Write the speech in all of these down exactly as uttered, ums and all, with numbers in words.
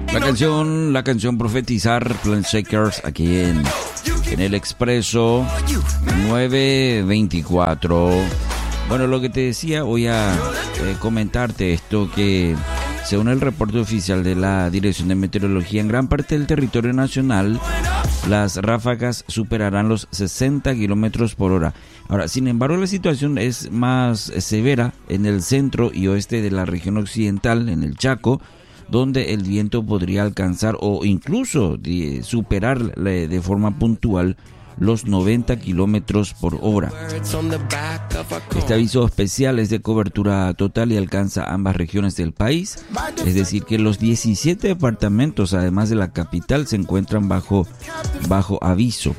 La canción, la canción Profetizar, Planshakers, aquí en, en el Expreso nueve veinticuatro. Bueno, lo que te decía, voy a eh, comentarte esto que, según el reporte oficial de la Dirección de Meteorología, en gran parte del territorio nacional, las ráfagas superarán los sesenta kilómetros por hora. Ahora, sin embargo, la situación es más severa en el centro y oeste de la región occidental, en el Chaco, donde el viento podría alcanzar o incluso de superar de forma puntual los noventa kilómetros por hora. Este aviso especial es de cobertura total y alcanza ambas regiones del país, es decir que los diecisiete departamentos, además de la capital, se encuentran bajo, bajo aviso.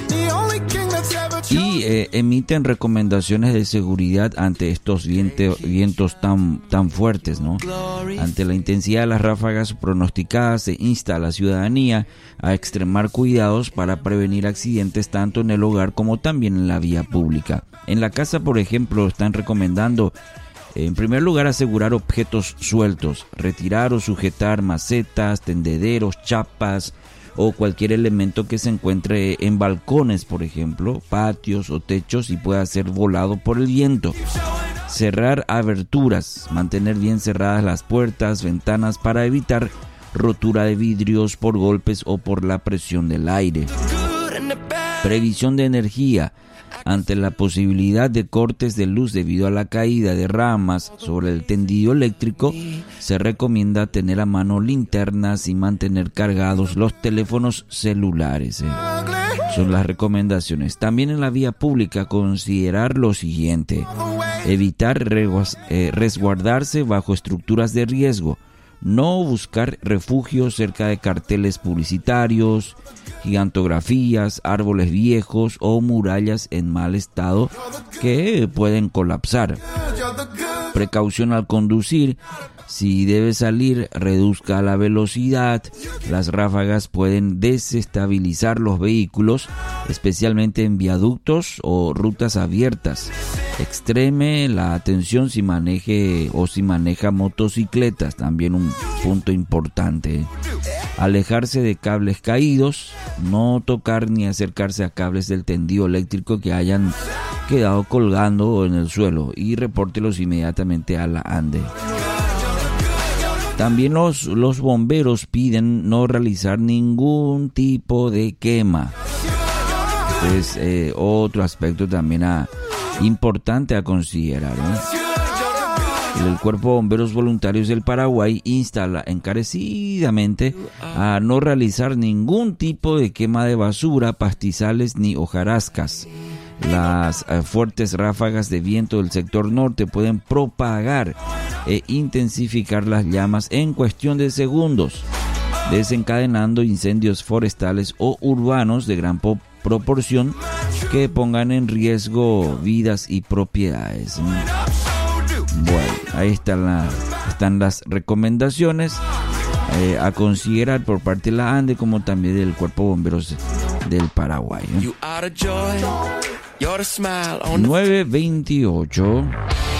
Y eh, emiten recomendaciones de seguridad ante estos viento, vientos tan, tan fuertes, ¿no? Ante la intensidad de las ráfagas pronosticadas, se insta a la ciudadanía a extremar cuidados para prevenir accidentes tanto en el hogar como también en la vía pública. En la casa, por ejemplo, están recomendando, en primer lugar, asegurar objetos sueltos, retirar o sujetar macetas, tendederos, chapas, o cualquier elemento que se encuentre en balcones, por ejemplo, patios o techos y pueda ser volado por el viento. Cerrar aberturas, mantener bien cerradas las puertas, ventanas para evitar rotura de vidrios por golpes o por la presión del aire. Previsión de energía. Ante la posibilidad de cortes de luz debido a la caída de ramas sobre el tendido eléctrico, se recomienda tener a mano linternas y mantener cargados los teléfonos celulares. Eh. Son las recomendaciones. También en la vía pública, considerar lo siguiente: evitar reguas, eh, resguardarse bajo estructuras de riesgo. No buscar refugio cerca de carteles publicitarios, gigantografías, árboles viejos o murallas en mal estado que pueden colapsar. Precaución al conducir. Si debe salir, reduzca la velocidad. Las ráfagas pueden desestabilizar los vehículos, especialmente en viaductos o rutas abiertas. Extreme la atención si maneje o si maneja motocicletas, también un punto importante. Alejarse de cables caídos, no tocar ni acercarse a cables del tendido eléctrico que hayan quedado colgando en el suelo y repórtelos inmediatamente a la ANDE. También los, los bomberos piden no realizar ningún tipo de quema. Es eh, otro aspecto también a, importante a considerar, ¿no? El Cuerpo de Bomberos Voluntarios del Paraguay insta encarecidamente a no realizar ningún tipo de quema de basura, pastizales ni hojarascas. Las eh, fuertes ráfagas de viento del sector norte pueden propagar e intensificar las llamas en cuestión de segundos, desencadenando incendios forestales o urbanos de gran po- proporción que pongan en riesgo vidas y propiedades. Bueno, ahí están, la, están las recomendaciones eh, a considerar por parte de la ANDE como también del Cuerpo de Bomberos del Paraguay. ¿eh? nueve veintiocho